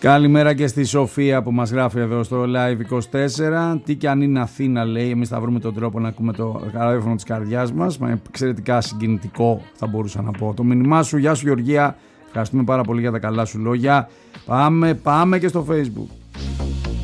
Καλημέρα και στη Σοφία που μας γράφει εδώ στο Live24. Τι κι αν είναι Αθήνα, λέει, εμείς θα βρούμε τον τρόπο να ακούμε το ραδιόφωνο της καρδιάς μας. Εξαιρετικά συγκινητικό, θα μπορούσα να πω το μήνυμά σου. Γεια σου Γεωργία, ευχαριστούμε πάρα πολύ για τα καλά σου λόγια. Πάμε και στο Facebook.